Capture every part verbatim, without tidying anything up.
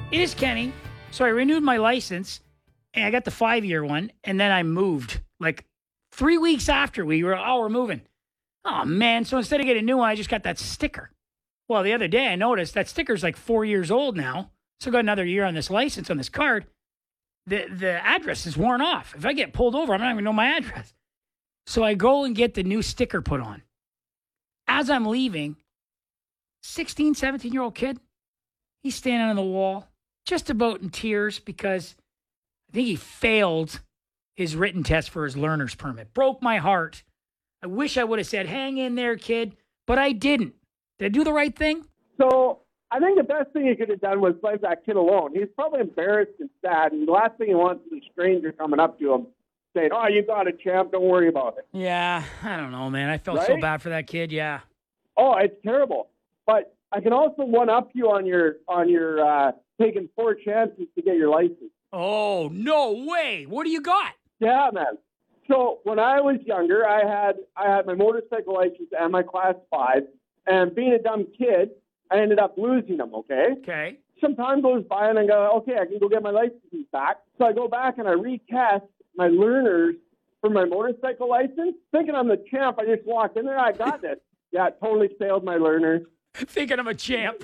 It is Kenny. So I renewed my license, and I got the five-year one, and then I moved. Like three weeks after we were, oh, we're moving. Oh, man. So instead of getting a new one, I just got that sticker. Well, the other day I noticed that sticker's like four years old now. So I got another year on this license, on this card. The, the address is worn off. If I get pulled over, I'm not even know my address. So I go and get the new sticker put on. As I'm leaving, sixteen, seventeen-year-old kid, he's standing on the wall, just about in tears because I think he failed his written test for his learner's permit. Broke my heart. I wish I would have said, hang in there, kid, but I didn't. Did I do the right thing? So I think the best thing he could have done was leave that kid alone. He's probably embarrassed and sad, and the last thing he wants is a stranger coming up to him saying, oh, you got it, champ, don't worry about it. Yeah, I don't know, man. I felt Right? so bad for that kid, yeah. Oh, it's terrible. But I can also one-up you on your on your uh, taking four chances to get your license. Oh, no way. What do you got? Yeah, man. So when I was younger, I had I had my motorcycle license and my class five, and being a dumb kid, I ended up losing them, okay? Okay. Some time goes by, and I go, okay, I can go get my license back. So I go back and I retest my learners for my motorcycle license, thinking I'm the champ. I just walked in there, I got this. Yeah, totally failed my learners. Thinking I'm a champ.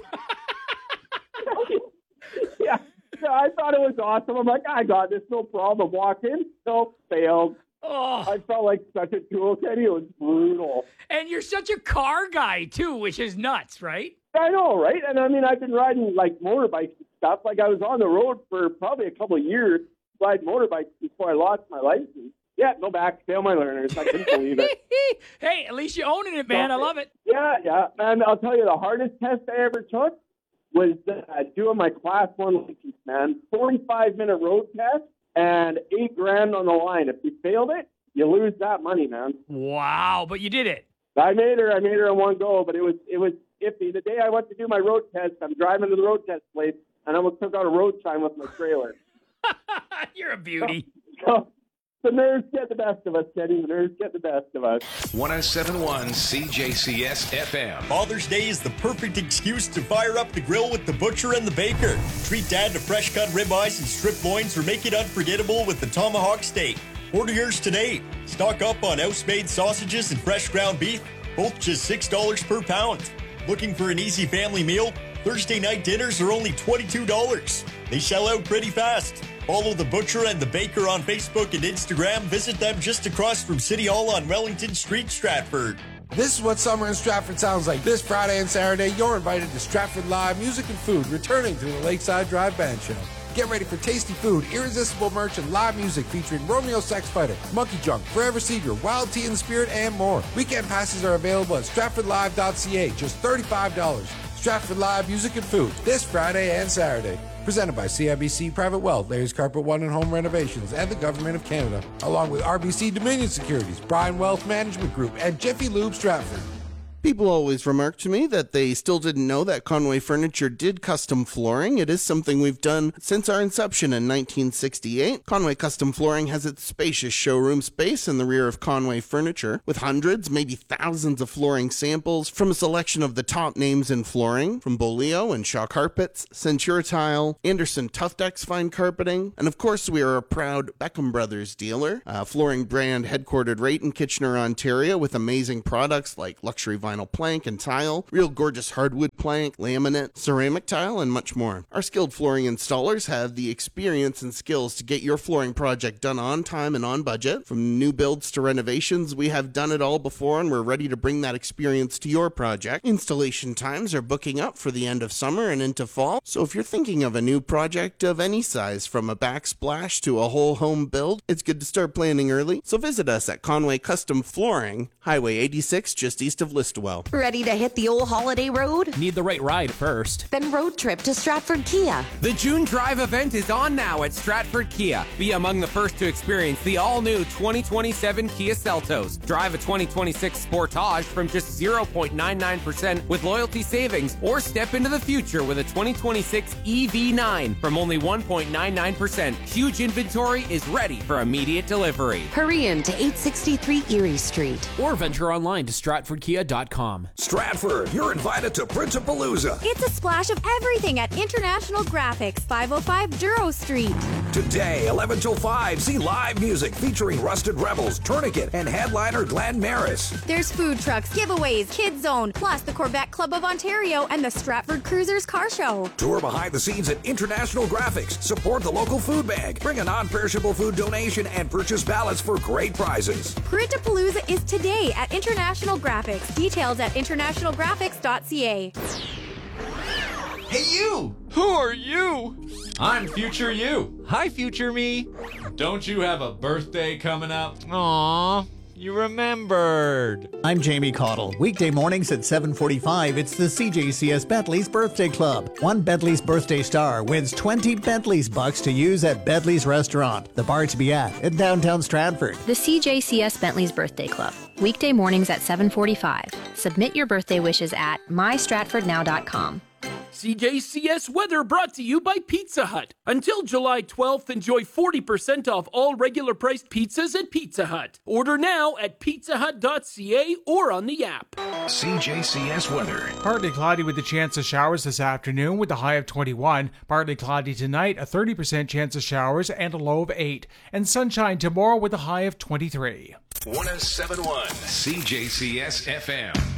yeah, so I thought it was awesome. I'm like, I got this, no problem. Walk in, no, failed. Oh. I felt like such a tool, Kenny. It was brutal. And you're such a car guy, too, which is nuts, right? I know, right? And I mean, I've been riding like motorbikes and stuff. Like I was on the road for probably a couple of years, riding motorbikes before I lost my license. Yeah, go back, fail my learners. I couldn't believe it. Hey, at least you're owning it, man. I love it. Yeah, yeah. And I'll tell you, the hardest test I ever took was uh, doing my class one license, man. forty-five minute road test and eight grand on the line. If you failed it, you lose that money, man. Wow, but you did it. I made her. I made her in one go, but it was it was iffy. The day I went to do my road test, I'm driving to the road test place, and I almost took out a road sign with my trailer. You're a beauty. So, the nerves get the best of us, Teddy. The nerves get the best of us. one oh seven point one C J C S F M. Father's Day is the perfect excuse to fire up the grill with the butcher and the baker. Treat Dad to fresh-cut ribeyes and strip loins or make it unforgettable with the tomahawk steak. Order yours today. Stock up on house-made sausages and fresh ground beef, both just six dollars per pound. Looking for an easy family meal? Thursday night dinners are only twenty-two dollars. They sell out pretty fast. Follow the butcher and the baker on Facebook and Instagram. Visit them just across from City Hall on Wellington Street, Stratford. This is what summer in Stratford sounds like. This Friday and Saturday, you're invited to Stratford Live Music and Food, returning to the Lakeside Drive Band Show. Get ready for tasty food, irresistible merch, and live music featuring Romeo Sex Fighter, Monkey Junk, Forever Seeger, Wild Tea and Spirit, and more. Weekend passes are available at stratford live dot c a, just thirty-five dollars. Stratford Live Music and Food, this Friday and Saturday. Presented by C I B C Private Wealth, Larry's Carpet One and Home Renovations, and the Government of Canada, along with R B C Dominion Securities, Brian Wealth Management Group, and Jiffy Lube Stratford. People always remark to me that they still didn't know that Conway Furniture did custom flooring. It is something we've done since our inception in nineteen sixty-eight. Conway Custom Flooring has its spacious showroom space in the rear of Conway Furniture, with hundreds, maybe thousands of flooring samples from a selection of the top names in flooring, from Bolio and Shaw Carpets, Centura Tile, Anderson Tuftex Fine Carpeting, and of course we are a proud Beckham Brothers dealer, a flooring brand headquartered right in Kitchener, Ontario, with amazing products like luxury vinyl plank and tile, real gorgeous hardwood plank, laminate, ceramic tile, and much more. Our skilled flooring installers have the experience and skills to get your flooring project done on time and on budget. From new builds to renovations, we have done it all before, and we're ready to bring that experience to your project. Installation times are booking up for the end of summer and into fall, so if you're thinking of a new project of any size, from a backsplash to a whole home build, it's good to start planning early. So visit us at Conway Custom Flooring, Highway eighty-six, just east of Listowel. Ready to hit the old holiday road? Need the right ride first. Then road trip to Stratford Kia. The June Drive event is on now at Stratford Kia. Be among the first to experience the all-new twenty twenty-seven Kia Seltos. Drive a twenty twenty-six Sportage from just zero point nine nine percent with loyalty savings, or step into the future with a twenty twenty-six E V nine from only one point nine nine percent. Huge inventory is ready for immediate delivery. Hurry in to eight sixty-three Erie Street. Or venture online to stratford kia dot com. com. Stratford, you're invited to Printapalooza. It's a splash of everything at International Graphics, five oh five Duro Street. Today, eleven till five, see live music featuring Rusted Rebels, Tourniquet, and headliner Glenn Maris. There's food trucks, giveaways, Kids Zone, plus the Corvette Club of Ontario and the Stratford Cruisers Car Show. Tour behind the scenes at International Graphics. Support the local food bank. Bring a non-perishable food donation and purchase ballots for great prizes. Printapalooza is today at International Graphics. Details at international graphics dot c a. Hey, you! Who are you? I'm Future You. Hi, Future Me. Don't you have a birthday coming up? Aww, you remembered. I'm Jamie Cottle. Weekday mornings at seven forty-five, it's the C J C S Bentley's Birthday Club. One Bentley's birthday star wins twenty Bentley's bucks to use at Bentley's Restaurant, the bar to be at in downtown Stratford. The C J C S Bentley's Birthday Club. Weekday mornings at seven forty-five. Submit your birthday wishes at my stratford now dot com. C J C S weather brought to you by Pizza Hut. Until July twelfth, enjoy forty percent off all regular priced pizzas at Pizza Hut. Order now at pizza hut dot c a or on the app. C J C S weather. Partly cloudy with a chance of showers this afternoon with a high of twenty-one. Partly cloudy tonight, a thirty percent chance of showers and a low of eight. And sunshine tomorrow with a high of twenty-three. one oh seven point one C J C S F M.